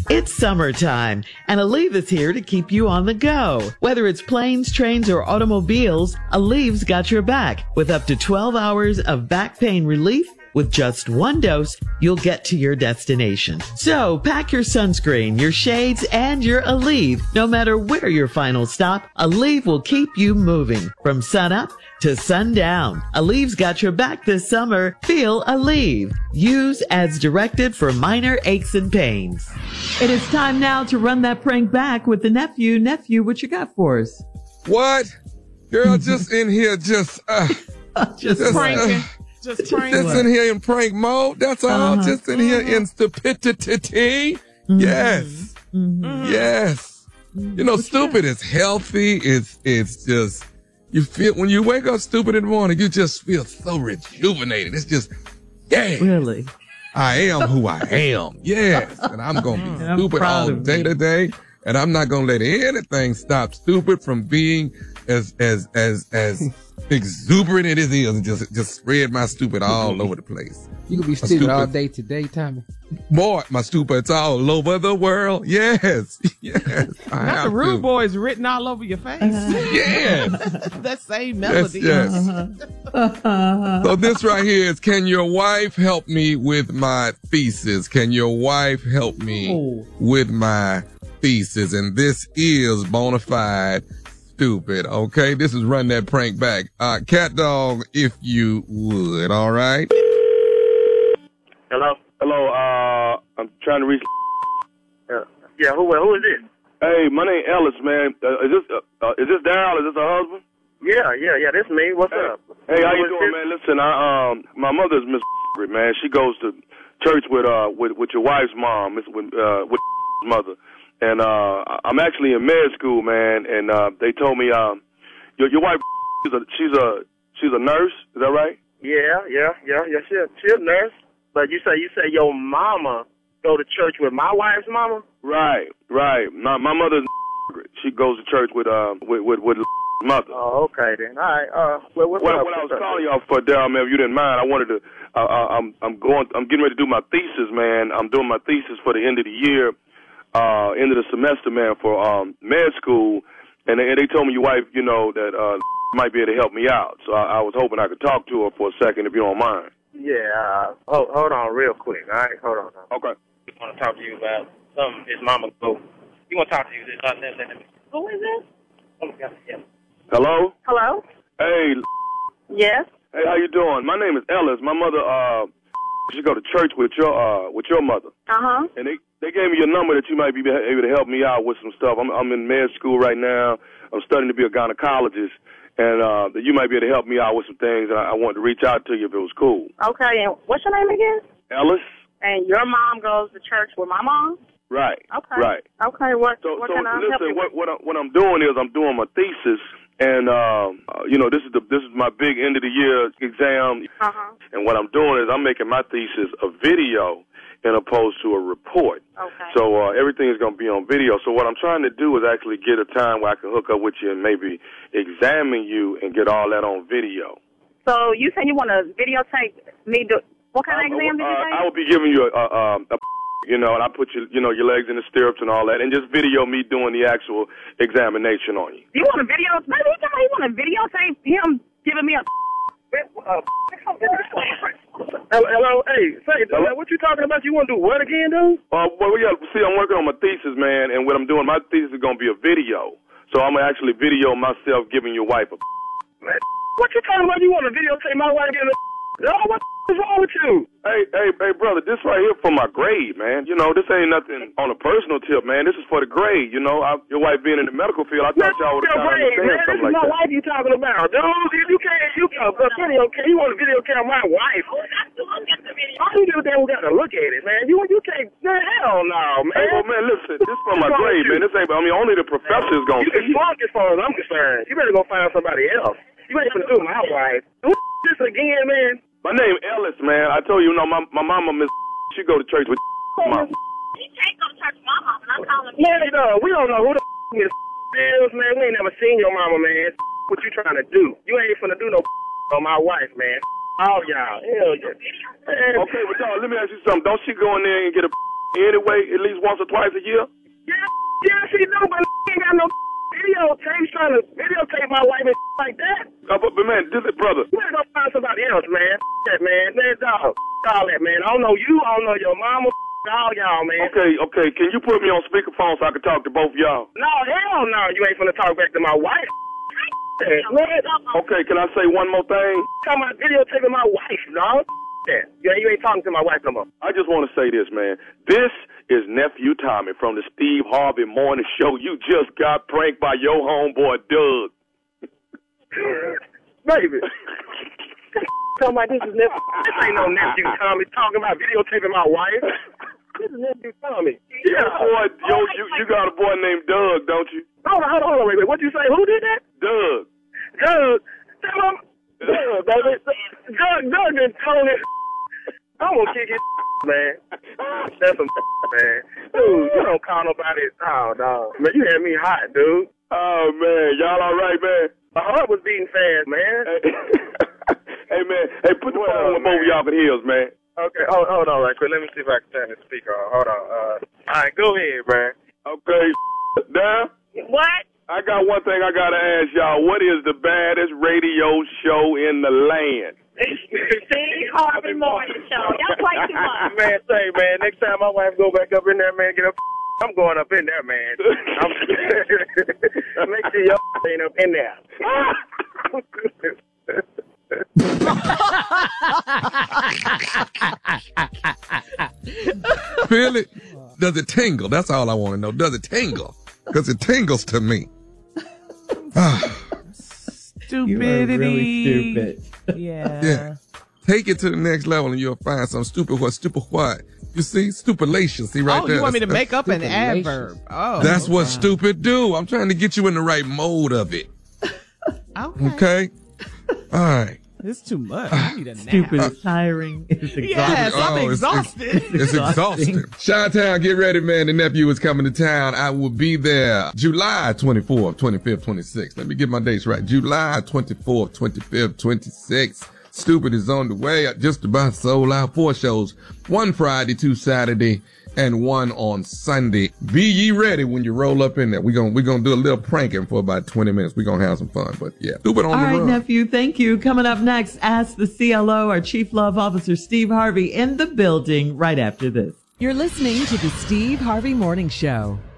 It's summertime, and Aleve is here to keep you on the go. Whether it's planes, trains, or automobiles, Aleve's got your back. With up to 12 hours of back pain relief, with just one dose, you'll get to your destination. So pack your sunscreen, your shades, and your Aleve. No matter where your final stop, Aleve will keep you moving from sunup to sundown. Aleve's got your back this summer. Feel Aleve. Use as directed for minor aches and pains. It is time now to run that prank back with the nephew. Nephew, what you got for us? What? Girl, just in here, just pranking. Just in here in prank mode. That's all. Just in here in stupidity. Yes. Yes. You know, stupid is healthy. It's just, you feel, when you wake up stupid in the morning, you just feel so rejuvenated. It's just, yeah. Really? I am who I am. Yes. And I'm going to be stupid all day today. And I'm not going to let anything stop stupid from being as exuberant it is and just spread my stupid all over the place. You can be stupid all day today, Tommy. Boy, my stupid's all over the world. Yes. Yes. Not the Rude Boys written all over your face. Yes. That same melody. Yes. So this right here is, can your wife help me with my thesis? Can your wife help me with my thesis? And this is bona fide stupid, okay? This is Run That Prank Back. Cat Dog, if you would, all right? Hello? Hello, I'm trying to reach... Yeah, who is this? Hey, my name Ellis, man. Is this Daryl? Is this her husband? Yeah, this me. What's up? Hey, how you doing, man? Listen, my mother's Miss man. She goes to church with your wife's mom, with mother. And I'm actually in med school, man, and they told me your wife she's a nurse, is that right? Yeah, she's a nurse. But you say your mama go to church with my wife's mama? Right. My mother's she goes to church with mother. Oh, okay then. All right. What I was calling y'all for, Daryl, man, if you didn't mind, I wanted to. I'm getting ready to do my thesis, man. I'm doing my thesis for the end of the year. End of the semester, man, for med school, and they told me your wife, you know, that might be able to help me out. So I was hoping I could talk to her for a second, if you don't mind. Yeah. Hold on, real quick. All right, hold on. Okay. I want to talk to you about something his mama go. You want to talk to you? Who is this? Hello. Hello. Hey. Yes. Hey, how you doing? My name is Ellis. My mother, she go to church with your mother. And they gave me your number that you might be able to help me out with some stuff. I'm in med school right now. I'm studying to be a gynecologist, and that you might be able to help me out with some things. And I wanted to reach out to you if it was cool. Okay. And what's your name again? Ellis. And your mom goes to church with my mom? Right. Okay. Right. Okay. What can I help you with? What I'm doing is I'm doing my thesis. And, you know, this is my big end of the year exam. And what I'm doing is I'm making my thesis a video as opposed to a report. Okay. So, everything is going to be on video. So what I'm trying to do is actually get a time where I can hook up with you and maybe examine you and get all that on video. So you say you want to videotape me what kind of exam did you say? I will be giving you you know, and I put your legs in the stirrups and all that, and just video me doing the actual examination on you. You want a video? Maybe you want to videotape him giving me a. Hello, hey, what you talking about? You want to do what again, dude? Well, yeah, see, I'm working on my thesis, man, and what I'm doing, my thesis is going to be a video. So I'm going to actually video myself giving your wife a. Man, what you talking about? You want to videotape my wife giving a. Oh, what is wrong with you? Hey, brother, this right here for my grade, man. You know, this ain't nothing on a personal tip, man. This is for the grade. You know, your wife being in the medical field, I thought y'all would have understand something like that. This is my wife you talking about, dude. You want to video camera my wife? Oh, that's to look at the video. All you do is got to look at it, man. You can't. Hell no, man. Hey, well, man, listen, this is for my grade, man. This ain't. I mean, only the professor's gonna. You can flunk as far as I'm concerned. You better go find somebody else. You ain't gonna do my wife. Do this again, man. My name Ellis, man. I told you, my mama, Miss, she go to church with mom. She can't go to church with my mama, and I'm calling you. Man, no, we don't know who the Miss is, man. We ain't never seen your mama, man. What you trying to do? You ain't finna do no on my wife, man. All y'all. Hell yeah. Man. Okay, but y'all, let me ask you something. Don't she go in there and get a anyway, at least once or twice a year? Yeah, she know, but he ain't got no videotape. He's trying to videotape my wife and like that. But man, this is brother. You better go find somebody else, man. That man, dog. All that, man. I don't know you. I don't know your mama. All y'all, man. Okay. Can you put me on speakerphone so I can talk to both y'all? No, hell no. You ain't finna talk back to my wife. Okay, can I say one more thing? Come on, videotaping my wife, dog. You ain't talking to my wife no more. I just want to say this, man. This is Nephew Tommy from the Steve Harvey Morning Show. You just got pranked by your homeboy, Doug. Baby. Talking about this is Nephew. This ain't no Nephew Tommy talking about videotaping my wife. This is Nephew Tommy. Yeah, boy, you got a boy named Doug, don't you? Hold on, wait. What'd you say? Who did that? Doug. Doug, baby. Doug done told it. I'm gonna kick his man. That's some man. Dude, you don't call nobody. Oh, no. Man, you had me hot, dude. Oh, man. Y'all all right, man? My heart was beating fast, man. Hey, man. Hey, put the phone on both of y'all can hear us, man. Okay, hold on right quick. Let me see if I can turn the speaker on. Hold on. All right, go ahead, man. Okay, down. What? I got one thing I gotta ask y'all. What is the baddest radio show in the land? Steve Harvey Morning Show. Y'all play too much. Man, say, man, next time my wife go back up in there, man, get up. I'm going up in there, man. Make sure y'all ain't up in there. Feel it? Does it tingle? That's all I want to know. Does it tingle? Because it tingles to me. Stupidity. You are really stupid. Yeah. Take it to the next level and you'll find some stupid what? You see? Stupidation. See right there? You want me to make up an adverb. Oh. That's what stupid do. I'm trying to get you in the right mode of it. Okay? All right. It's too much. I need a nap. Stupid is tiring. It's exhausting. Yes, I'm exhausted. It's exhausting. Chi-Town, get ready, man. The nephew is coming to town. I will be there July 24th, 25th, 26th. Let me get my dates right. July 24th, 25th, 26th. Stupid is on the way. I just about sold out 4 shows. 1 Friday, 2 Saturday, and 1 on Sunday. Be ye ready when you roll up in there. We're gonna do a little pranking for about 20 minutes. We're gonna have some fun. But yeah, Stupid on the run. All right, nephew, thank you. Coming up next, Ask the CLO, our Chief Love Officer, Steve Harvey, in the building right after this. You're listening to the Steve Harvey Morning Show.